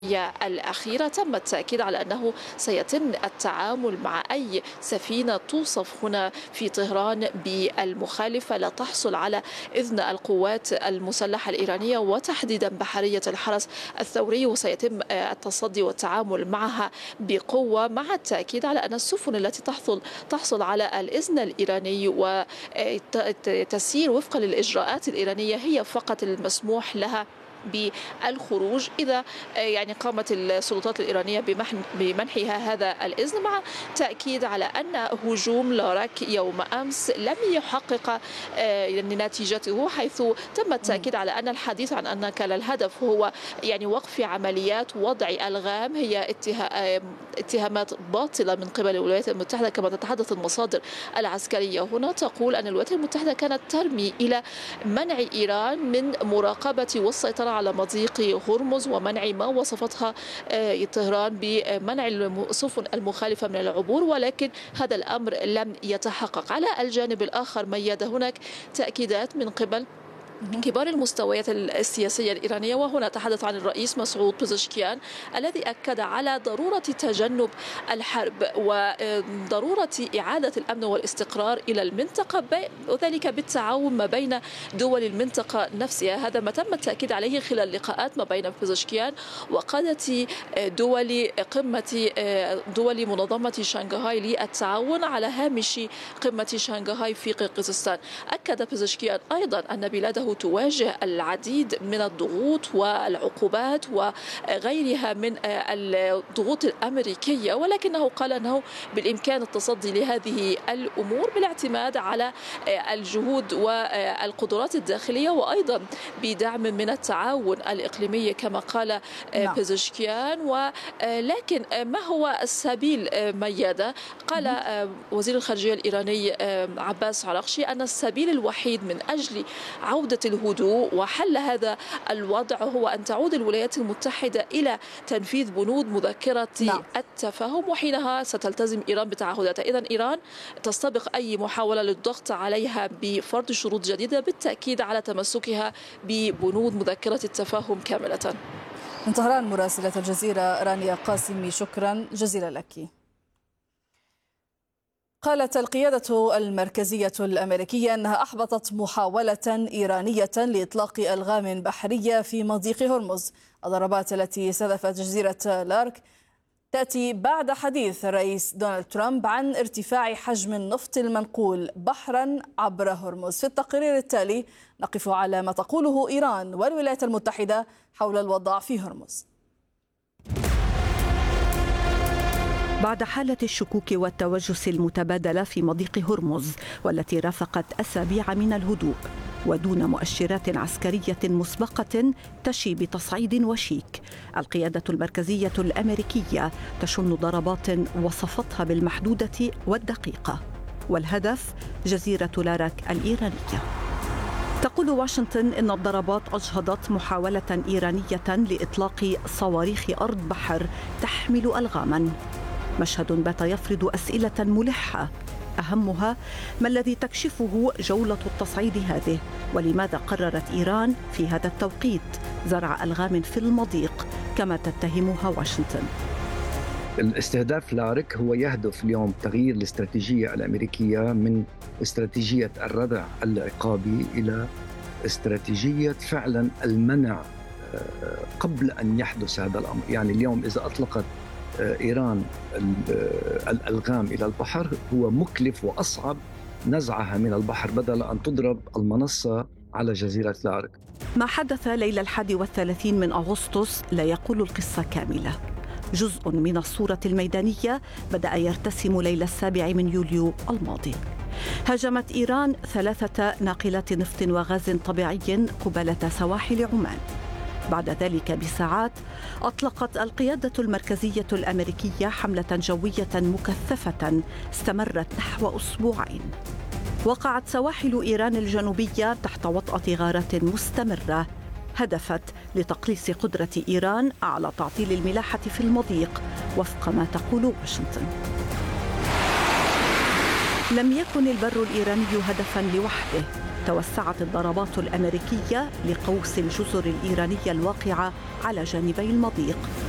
الأخيرة تم التأكيد على أنه سيتم التعامل مع أي سفينة توصف هنا في طهران بالمخالفة لا تحصل على إذن القوات المسلحة الإيرانية وتحديدا بحرية الحرس الثوري، وسيتم التصدي والتعامل معها بقوة، مع التأكيد على أن السفن التي تحصل على الإذن الإيراني وتسير وفقا للإجراءات الإيرانية هي فقط المسموح لها بالخروج إذا قامت السلطات الإيرانية بمنحها هذا الإذن، مع تأكيد على أن هجوم لارك يوم أمس لم يحقق نتيجته، حيث تم التأكيد على أن الحديث عن أن كان الهدف هو وقف عمليات وضع ألغام هي اتهامات باطلة من قبل الولايات المتحدة، كما تتحدث المصادر العسكرية هنا تقول أن الولايات المتحدة كانت ترمي إلى منع إيران من مراقبة والسيطرة على مضيق هرمز ومنع ما وصفتها طهران بمنع السفن المخالفة من العبور، ولكن هذا الأمر لم يتحقق. على الجانب الآخر مياد هناك تأكيدات من قبل كبار المستويات السياسية الإيرانية، وهنا تحدث عن الرئيس مسعود بزشكيان الذي أكد على ضرورة تجنب الحرب وضرورة إعادة الأمن والاستقرار إلى المنطقة، وذلك بالتعاون ما بين دول المنطقة نفسها. هذا ما تم التأكيد عليه خلال لقاءات ما بين بزشكيان وقادة دول منظمة شنغهاي للتعاون على هامش قمة شنغهاي في قرقيزستان. أكد بزشكيان أيضا أن بلاده تواجه العديد من الضغوط والعقوبات وغيرها من الضغوط الأمريكية، ولكنه قال أنه بالإمكان التصدي لهذه الأمور بالاعتماد على الجهود والقدرات الداخلية وأيضا بدعم من التعاون الإقليمي كما قال بزشكيان. ولكن ما هو السبيل ميادة؟ قال وزير الخارجية الإيراني عباس عراقشي أن السبيل الوحيد من أجل عودة الهدوء وحل هذا الوضع هو أن تعود الولايات المتحدة إلى تنفيذ بنود مذكرة التفاهم، وحينها ستلتزم إيران بتعهداتها. إذن إيران تستبق أي محاولة للضغط عليها بفرض شروط جديدة بالتأكيد على تمسكها ببنود مذكرة التفاهم كاملة. من طهران مراسلة الجزيرة رانيا قاسمي، شكرا جزيلا لك. قالت القيادة المركزية الأمريكية أنها أحبطت محاولة إيرانية لإطلاق ألغام بحرية في مضيق هرمز. الضربات التي استهدفت جزيرة لارك تأتي بعد حديث الرئيس دونالد ترامب عن ارتفاع حجم النفط المنقول بحرا عبر هرمز. في التقرير التالي نقف على ما تقوله إيران والولايات المتحدة حول الوضع في هرمز. بعد حالة الشكوك والتوجس المتبادلة في مضيق هرمز والتي رافقت أسابيع من الهدوء ودون مؤشرات عسكرية مسبقة تشي بتصعيد وشيك، القيادة المركزية الأمريكية تشن ضربات وصفتها بالمحدودة والدقيقة، والهدف جزيرة لارك الإيرانية. تقول واشنطن إن الضربات أجهضت محاولة إيرانية لإطلاق صواريخ أرض بحر تحمل ألغاما، مشهد بات يفرض أسئلة ملحة أهمها ما الذي تكشفه جولة التصعيد هذه، ولماذا قررت إيران في هذا التوقيت زرع ألغام في المضيق كما تتهمها واشنطن. الاستهداف لارك هو يهدف اليوم تغيير الاستراتيجية الأمريكية من استراتيجية الردع العقابي إلى استراتيجية فعلا المنع قبل أن يحدث هذا الأمر. يعني اليوم إذا أطلقت إيران الألغام إلى البحر هو مكلف وأصعب نزعها من البحر بدل أن تضرب المنصة على جزيرة لارك. ما حدث ليلة 31 من أغسطس لا يقول القصة كاملة. جزء من الصورة الميدانية بدأ يرتسم ليلة 7 من يوليو الماضي. هاجمت إيران 3 ناقلات نفط وغاز طبيعي قبالة سواحل عمان. بعد ذلك بساعات أطلقت القيادة المركزية الأمريكية حملة جوية مكثفة استمرت نحو أسبوعين. وقعت سواحل إيران الجنوبية تحت وطأة غارات مستمرة هدفت لتقليص قدرة إيران على تعطيل الملاحة في المضيق وفق ما تقول واشنطن. لم يكن البر الإيراني هدفاً لوحده، توسعت الضربات الأمريكية لقوس الجزر الإيرانية الواقعة على جانبي المضيق